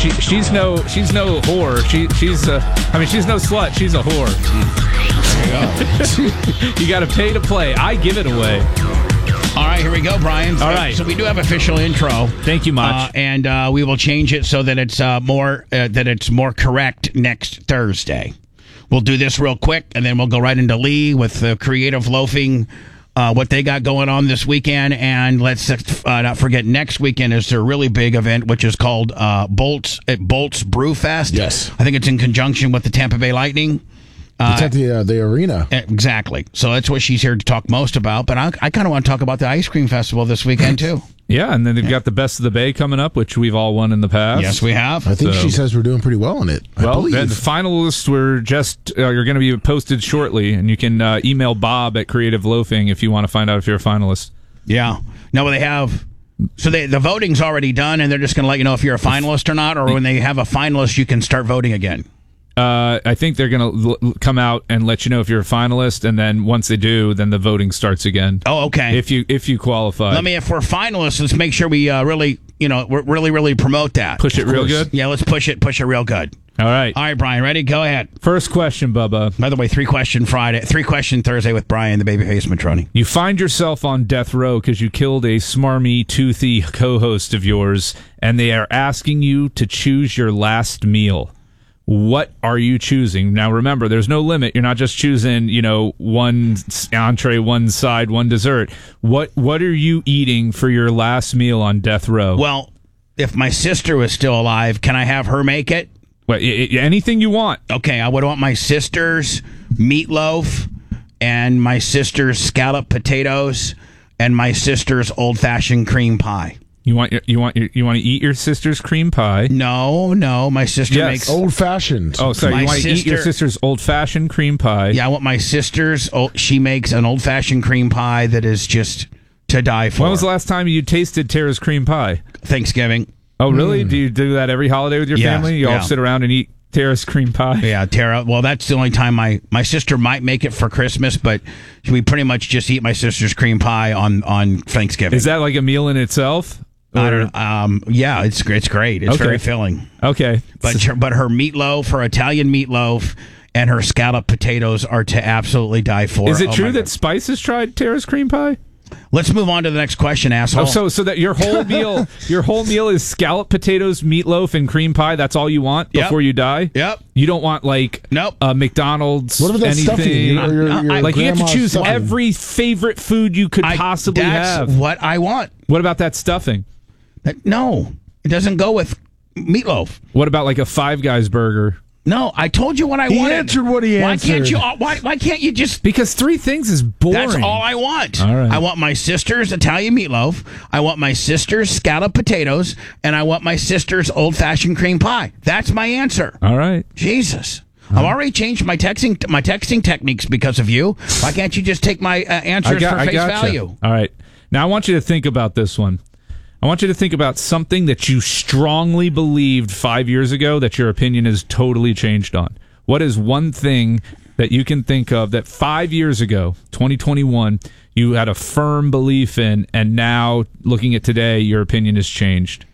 she's no whore. She's no slut. She's a whore. You got to pay to play. I give it away. All right, here we go, Brian. All right. So we do have official intro. Thank you much. And we will change it so that it's more correct next Thursday. We'll do this real quick, and then we'll go right into Lee with the Creative Loafing, what they got going on this weekend. And let's not forget, next weekend is their really big event, which is called Bolts Brew Fest. Yes. I think it's in conjunction with the Tampa Bay Lightning. It's at the arena. Exactly. So that's what she's here to talk most about. But I kind of want to talk about the ice cream festival this weekend, too. Yeah, and then they've got the Best of the Bay coming up, which we've all won in the past. Yes, we have. I think she says we're doing pretty well on it. Well, the finalists were are going to be posted shortly, and you can email Bob at Creative Loafing if you want to find out if you're a finalist. Yeah. No, they have... So the voting's already done, and they're just going to let you know if you're a finalist or not, or when they have a finalist, you can start voting again. I think they're going to come out and let you know if you're a finalist, and then once they do, then the voting starts again. Oh, okay. If you qualify. If we're finalists, let's make sure we really promote that. Push it real good? Yeah, let's push it real good. All right. All right, Brian, ready? Go ahead. First question, Bubba. By the way, 3-question Thursday with Brian, the Babyface Matroni. You find yourself on death row because you killed a smarmy, toothy co-host of yours, and they are asking you to choose your last meal. What are you choosing? Now, remember, there's no limit. You're not just choosing, one entree, one side, one dessert. What are you eating for your last meal on death row? Well, if my sister was still alive, can I have her make it? Well, anything you want. Okay, I would want my sister's meatloaf and my sister's scalloped potatoes and my sister's old-fashioned cream pie. You want to eat your sister's cream pie? No, my sister makes old-fashioned. Oh, sorry, you want to eat your sister's old-fashioned cream pie? Yeah, I want my sister's. She makes an old-fashioned cream pie that is just to die for. When was the last time you tasted Tara's cream pie? Thanksgiving. Oh, really? Do you do that every holiday with your family? You all sit around and eat Tara's cream pie? Yeah, Tara. Well, that's the only time my sister might make it for Christmas, but we pretty much just eat my sister's cream pie on Thanksgiving. Is that like a meal in itself? I don't know. Yeah, it's great. It's very filling. Okay. But her meatloaf, her Italian meatloaf, and her scalloped potatoes are to absolutely die for. Is it true that Spice has tried Tara's cream pie? Let's move on to the next question, asshole. Oh, so that your whole meal is scalloped potatoes, meatloaf, and cream pie. That's all you want before you die. Yep. You don't want McDonald's. What about that anything? stuffing? Like you have to choose stuffing. every favorite food you could possibly have. That's what I want. What about that stuffing? No, it doesn't go with meatloaf. What about like a Five Guys burger? No, I told you what I wanted. He answered what he answered. Why can't you just... Because 3 things is boring. That's all I want. All right. I want my sister's Italian meatloaf, I want my sister's scalloped potatoes, and I want my sister's old-fashioned cream pie. That's my answer. All right. Jesus. I've already changed my texting techniques because of you. Why can't you just take my answers for face value? All right. Now I want you to think about this one. I want you to think about something that you strongly believed 5 years ago that your opinion has totally changed on. What is one thing that you can think of that 5 years ago, 2021, you had a firm belief in, and now, looking at today, your opinion has changed?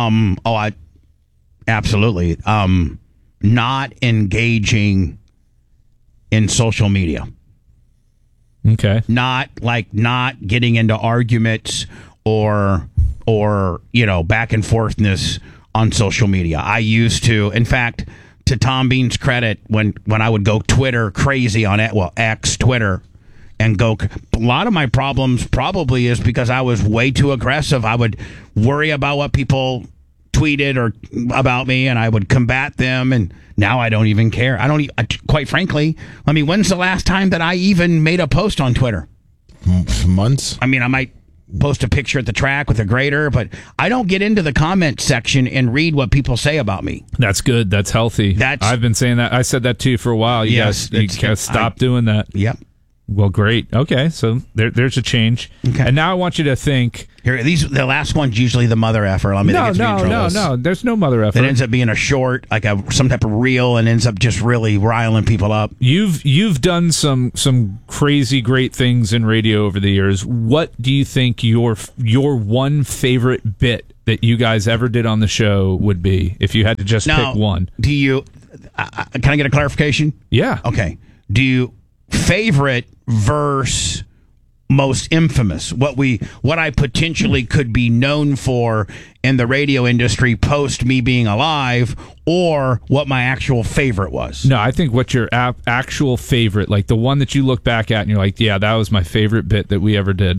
Absolutely. Not engaging in social media. Okay. Not getting into arguments or back and forthness on social media. I used to, in fact, to Tom Bean's credit, when I would go Twitter crazy on it, X, Twitter, and a lot of my problems probably is because I was way too aggressive. I would worry about what people tweeted or about me, and I would combat them, and now I don't even care. Quite frankly, when's the last time that I even made a post on Twitter? Months. I might post a picture at the track with a grader, but I don't get into the comment section and read what people say about me. That's good. That's healthy. I've been saying that. I said that to you for a while. You gotta stop doing that. Yep. Well, great. Okay, so there's a change. Okay. And now I want you to think. Here, the last one's usually the mother effer. No. There's no mother effer. It ends up being a short, like some type of reel, and ends up just really riling people up. You've done some crazy great things in radio over the years. What do you think your one favorite bit that you guys ever did on the show would be if you had to just Now, pick one? Do you? Can I get a clarification? Yeah. Okay. Do you favorite versus most infamous? What I potentially could be known for in the radio industry post me being alive, or what my actual favorite was? No, I think what your actual favorite, like the one that you look back at and you're like, yeah, that was my favorite bit that we ever did.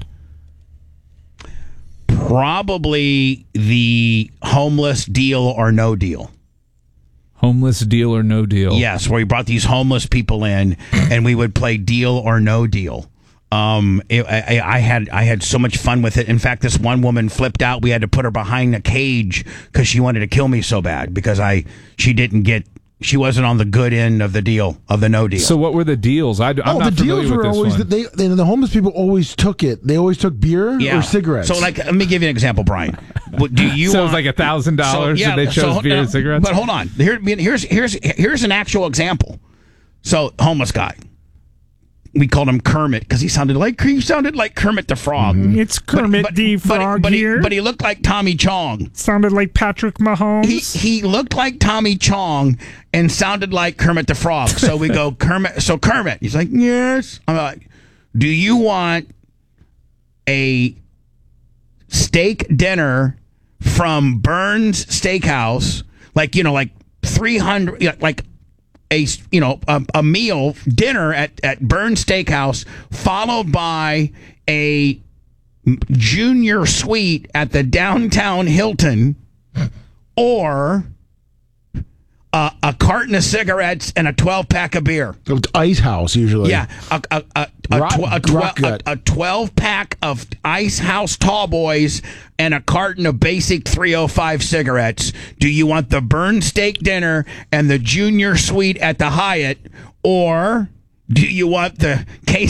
Probably the homeless Deal or No Deal. Homeless Deal or No Deal. Yes, where we brought these homeless people in and we would play Deal or No Deal. I had so much fun with it. In fact, this one woman flipped out. We had to put her behind a cage because she wanted to kill me so bad because she wasn't on the good end of the deal, of the no deal. So what were the deals? I'm not the familiar deals with were this always one. the homeless people always took it. They always took beer or cigarettes. So, like, let me give you an example, Brian. Do you So it was want, like $1,000 and they chose beer and cigarettes? But hold on. Here's an actual example. So, homeless guy. We called him Kermit because he sounded like Kermit the Frog. It's Kermit the Frog here. But he looked like Tommy Chong. Sounded like Patrick Mahomes. He looked like Tommy Chong and sounded like Kermit the Frog. So we go, Kermit. So Kermit, he's like, yes. I'm like, do you want a steak dinner from Burns Steakhouse? Like 300, like a meal dinner at Burns Steakhouse, followed by a junior suite at the downtown Hilton, or a carton of cigarettes and a 12-pack of beer. Ice House usually. Yeah, a 12-pack of Ice House Tall Boys and a carton of basic 305 cigarettes. Do you want the burn steak dinner and the junior suite at the Hyatt, or do you want the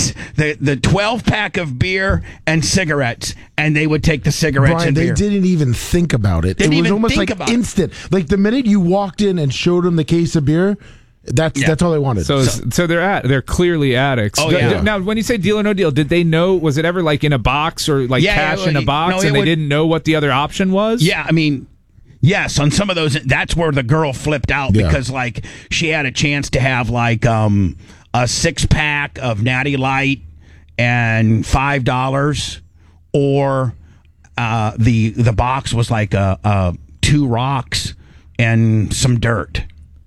12-pack of beer and cigarettes? And they would take the cigarettes Brian, and beer. they didn't even think about it. It was almost like instant. Like the minute you walked in and showed them the case of beer, that's all they wanted. So they're clearly addicts. Oh, yeah. Now, when you say Deal or No Deal, did they know? Was it ever like in a box or like cash in a box, and they didn't know what the other option was? Yeah, I mean. Yes, on some of those, that's where the girl flipped out because, like, she had a chance to have like a 6-pack of Natty Light and $5, or the box was like 2 rocks and some dirt,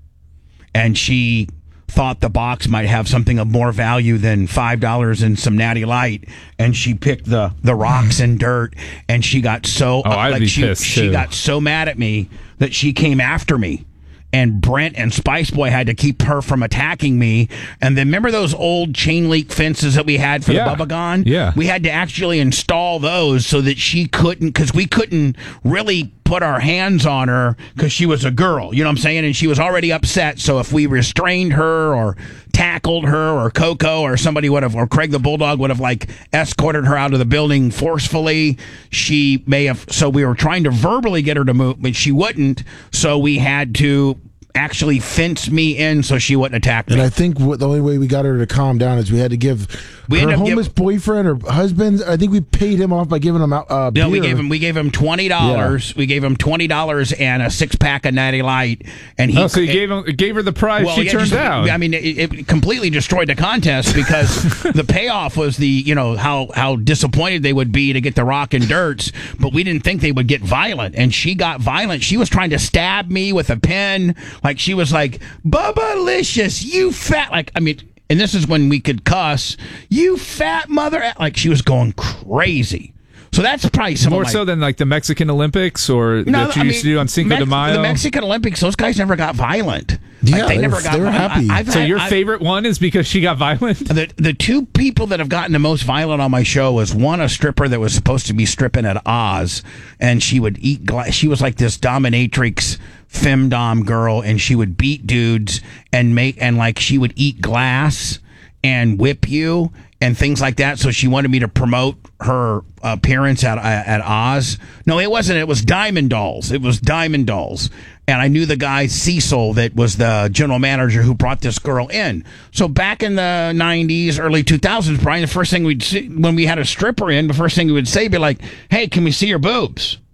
and she thought the box might have something of more value than $5 and some Natty Light, and she picked the rocks and dirt, and she got so she got so mad at me that she came after me. And Brent and Spice Boy had to keep her from attacking me. And then remember those old chain link fences that we had for the Bubba Gone? Yeah. We had to actually install those so that she couldn't, because we couldn't really put our hands on her because she was a girl, you know what I'm saying? And she was already upset. So if we restrained her or tackled her, or Coco or somebody would have, or Craig the Bulldog would have like escorted her out of the building forcefully, she may have. So we were trying to verbally get her to move, but she wouldn't. So we had to actually fence me in so she wouldn't attack me. And I think the only way we got her to calm down is we had to give her homeless boyfriend or husband. I think we paid him off by giving him beer. No, we gave him $20. Yeah. We gave him $20 and a 6-pack of Natty Light, and so you gave her the prize she turned down. I mean, it completely destroyed the contest because the payoff was how disappointed they would be to get the rock and dirts, but we didn't think they would get violent, and she got violent. She was trying to stab me with a pen. Like, she was like, Bubba-licious, you fat... Like, I mean... And this is when we could cuss, you fat mother... Like, she was going crazy. So that's probably some more so than like the Mexican Olympics that you used to do on Cinco de Mayo. The Mexican Olympics, those guys never got violent. Yeah, they never got. They were happy. So your favorite one is because she got violent? The 2 people that have gotten the most violent on my show was one, a stripper that was supposed to be stripping at Oz, and she would eat glass. She was like this dominatrix femdom girl, and she would beat dudes and she would eat glass and whip you and things like that. So she wanted me to promote her appearance at Oz. No, it wasn't. It was Diamond Dolls. It was Diamond Dolls. And I knew the guy, Cecil, that was the general manager who brought this girl in. So back in the 90s, early 2000s, Brian, the first thing we'd see when we had a stripper in, the first thing we would say would be like, hey, can we see your boobs?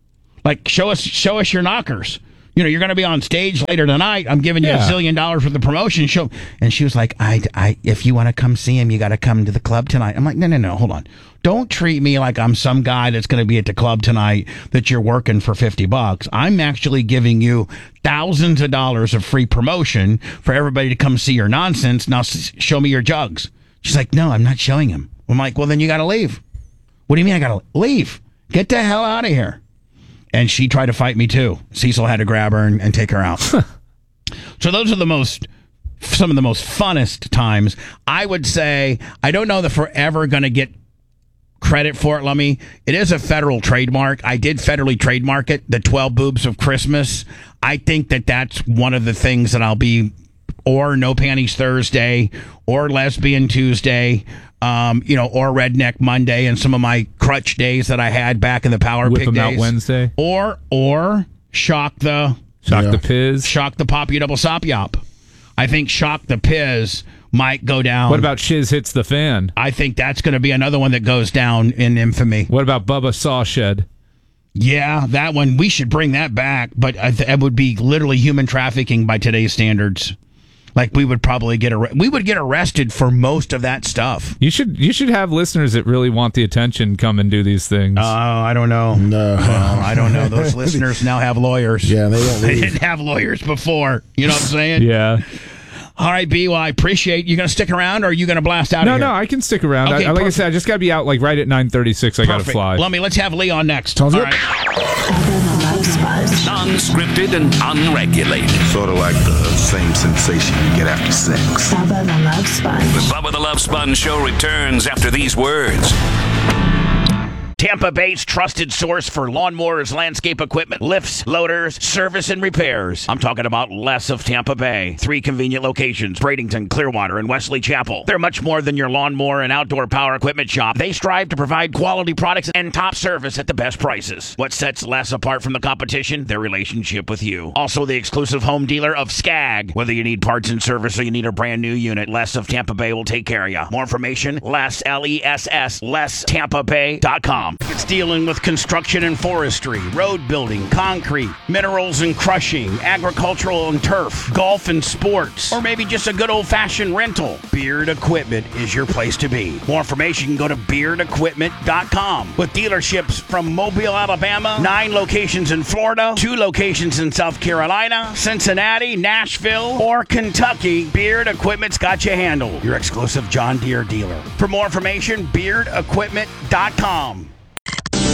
Like, show us your knockers. You know, you're going to be on stage later tonight. I'm giving you $1 zillion for the promotion show. And she was like, if you want to come see him, you got to come to the club tonight. I'm like, no, hold on. Don't treat me like I'm some guy that's going to be at the club tonight that you're working for $50. I'm actually giving you thousands of dollars of free promotion for everybody to come see your nonsense. Now show me your jugs. She's like, no, I'm not showing him. I'm like, well, then you got to leave. What do you mean I got to leave? Get the hell out of here. And she tried to fight me too. Cecil had to grab her and take her out. So those are some of the most funnest times. I would say, I don't know if we're ever going to get credit for it, Lummy. It is a federal trademark. I did federally trademark it, the 12 Boobs of Christmas. I think that's one of the things that I'll be, or No Panties Thursday, or Lesbian Tuesday, or Redneck Monday, and some of my crutch days that I had back in the Power Pig days. Out Wednesday. Or Shock the Piz. Shock the Poppy Double Sop Yop. I think Shock the Piz might go down. What about Shiz Hits the Fan? I think that's going to be another one that goes down in infamy. What about Bubba Sawshed? Yeah, that one. We should bring that back, but it would be literally human trafficking by today's standards. Like, we would probably get arrested for most of that stuff. You should have listeners that really want the attention come and do these things. Oh, I don't know. No, well, I don't know. Those listeners now have lawyers. Yeah, they won't leave. They didn't have lawyers before. You know what I'm saying? Yeah. All right, B, well, I appreciate you. Going to stick around, or are you going to blast out of here? No, I can stick around. Okay, like I said, I just got to be out like right at 9:36. I got to fly. Lummy, let's have Leon next. Sounds all good. Non-scripted and unregulated. Sort of like the same sensation you get after sex. Bubba the Love Sponge. The Bubba the Love Sponge Show returns after these words. Tampa Bay's trusted source for lawnmowers, landscape equipment, lifts, loaders, service, and repairs. I'm talking about Les of Tampa Bay. 3 convenient locations, Bradenton, Clearwater, and Wesley Chapel. They're much more than your lawnmower and outdoor power equipment shop. They strive to provide quality products and top service at the best prices. What sets Les apart from the competition? Their relationship with you. Also the exclusive home dealer of Skag. Whether you need parts and service or you need a brand new unit, Les of Tampa Bay will take care of you. More information, Les, L-E-S-S, LesTampaBay.com. It's dealing with construction and forestry, road building, concrete, minerals and crushing, agricultural and turf, golf and sports, or maybe just a good old-fashioned rental. Beard Equipment is your place to be. More information, you can go to BeardEquipment.com. With dealerships from Mobile, Alabama, 9 locations in Florida, 2 locations in South Carolina, Cincinnati, Nashville, or Kentucky, Beard Equipment's got you handled. Your exclusive John Deere dealer. For more information, BeardEquipment.com.